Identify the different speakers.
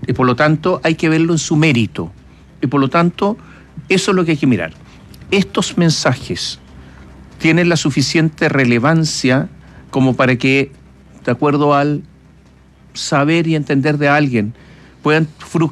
Speaker 1: Y por lo tanto hay que verlo en su mérito. Y por lo tanto, eso es lo que hay que mirar. Estos mensajes tienen la suficiente relevancia como para que, de acuerdo al saber y entender de alguien, puedan